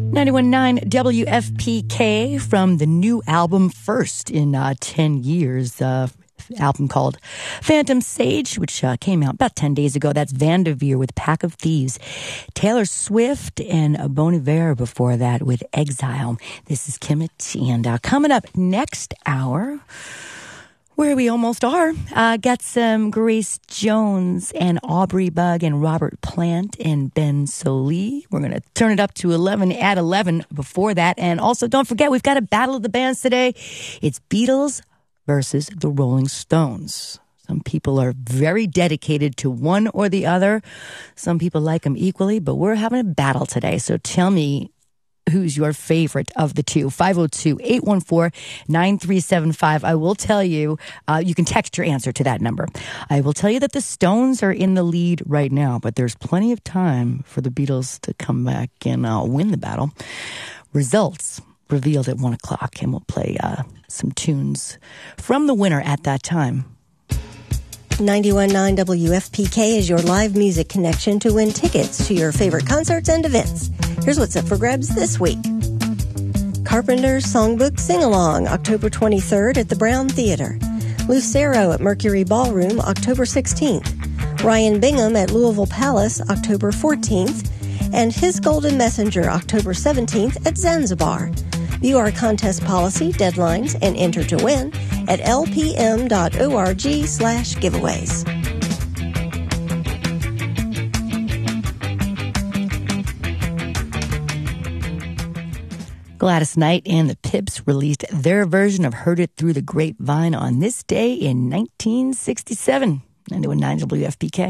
91.9 WFPK from the new album First in 10 years. Album called Phantom Sage, which came out about 10 days ago. That's Vanderveer with Pack of Thieves. Taylor Swift and Bon Iver before that with Exile. This is Kimmit, and coming up next hour, where we almost are, got some Grace Jones and Aubrey Bug and Robert Plant and Ben Sollee. We're going to turn it up to 11 at 11 before that. And also, don't forget, we've got a battle of the bands today. It's Beatles versus the Rolling Stones. Some people are very dedicated to one or the other. Some people like them equally, but we're having a battle today. So tell me, who's your favorite of the two? 502-814-9375. I will tell you, you can text your answer to that number. I will tell you that the Stones are in the lead right now, but there's plenty of time for the Beatles to come back and win the battle. Results revealed at 1 o'clock, and we'll play some tunes from the winner at that time. 91.9 WFPK is your live music connection to win tickets to your favorite concerts and events. Here's what's up for grabs this week. Carpenter's Songbook Sing-Along, October 23rd at the Brown Theater. Lucero at Mercury Ballroom, October 16th. Ryan Bingham at Louisville Palace, October 14th. And His Golden Messenger, October 17th at Zanzibar. View our contest policy, deadlines, and enter to win at lpm.org/giveaways. Gladys Knight and the Pips released their version of Heard It Through the Grapevine on this day in 1967. 91.9 WFPK.